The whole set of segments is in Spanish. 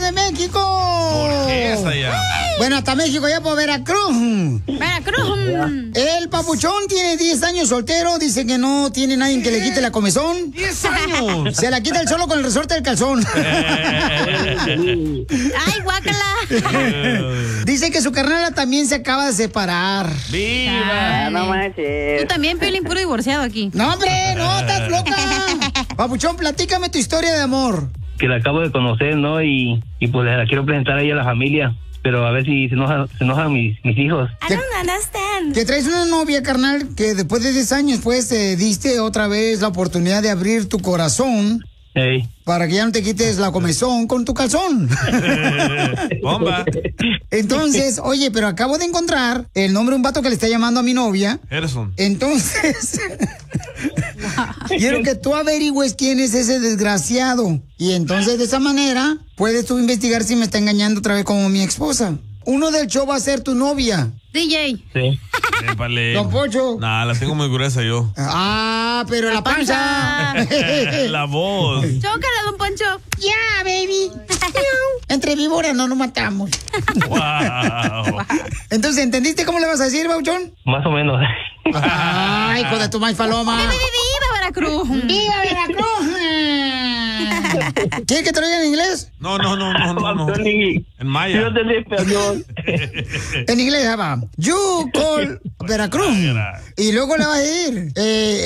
de México. ¿Por qué está allá? Bueno, hasta México, ya por Veracruz. Veracruz. El papuchón tiene 10 años soltero. Dice que no tiene nadie que le quite la comezón. 10 años. Se la quita él solo con el resorte del calzón. Ay, guácala. Dice que su carnala también se acaba de separar. ¡Viva! No manches. Tú también, Piolín, puro divorciado aquí. No, hombre, no, estás loca. Papuchón, platícame tu historia de amor. Que la acabo de conocer, ¿no? Y pues la quiero presentar a ella a la familia. Pero a ver si se enojan mis hijos. I don't understand. Que traes una novia, carnal, que después de 10 años, pues, te diste otra vez la oportunidad de abrir tu corazón. Hey. Para que ya no te quites la comezón con tu calzón. Bomba. Entonces, oye, pero acabo de encontrar el nombre de un vato que le está llamando a mi novia. Gerson. Entonces, quiero que tú averigües quién es ese desgraciado. Y entonces, de esa manera, puedes tú investigar si me está engañando otra vez como mi esposa. Uno del show va a ser tu novia. DJ. Sí. Épale. Don Pocho. Nah, la tengo muy gruesa yo. Ah, pero la panza. La voz. Chócala, don Poncho. Ya, baby. Entre víboras no nos matamos. Wow. Entonces, ¿entendiste cómo le vas a decir, Bauchón? Más o menos. Ay, hijo de tu maíz paloma. ¡Viva Veracruz! ¡Viva Veracruz! ¿Quieres que te lo diga en inglés? No. En maya. Yo te di, perdón. En inglés, ya va. You call Veracruz. Y luego le vas a decir,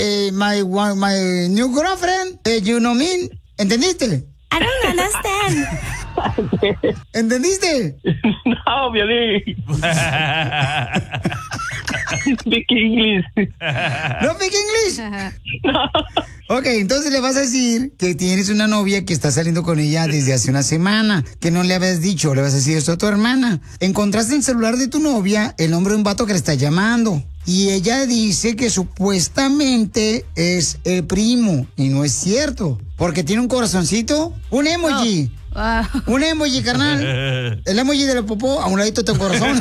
my new girlfriend, you know me. ¿Entendiste? I don't understand. ¿Entendiste? No, Violín. Speak English. ¿No speak English? Ok, entonces le vas a decir que tienes una novia que está saliendo con ella desde hace una semana, que no le habías dicho, le vas a decir esto a tu hermana. Encontraste en el celular de tu novia el nombre de un vato que le está llamando. Y ella dice que supuestamente es el primo, y no es cierto, porque tiene un corazoncito, un emoji. Un emoji, carnal. El emoji de la popó a un ladito de tu corazón.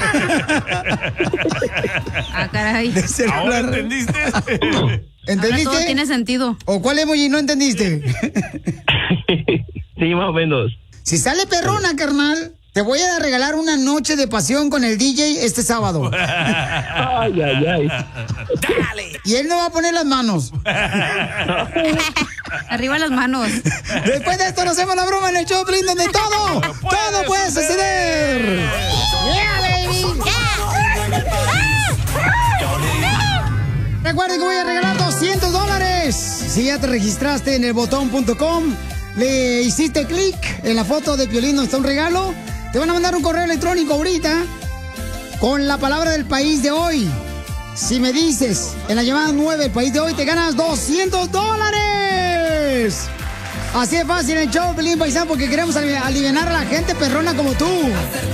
Ah, caray. ¿Ahora entendiste? ¿Entendiste? Ahora todo tiene sentido. ¿O cuál emoji no entendiste? Sí, más o menos. Si sale perrona, carnal, te voy a regalar una noche de pasión con el DJ este sábado. Ay, ay, ay. Dale. Y él no va a poner las manos. Arriba las manos. Después de esto nos hacemos la broma en el show, Piolín, donde todo puede suceder. Yeah, baby. Recuerden que voy a regalar $200. Si ya te registraste en elbotón.com, le hiciste clic en la foto de Piolín donde está un regalo, te van a mandar un correo electrónico ahorita con la palabra del país de hoy. Si me dices en la llamada 9 el país de hoy, te ganas $200. Así de fácil en el show, Piolín, paisano, porque queremos aliviar a la gente perrona como tú.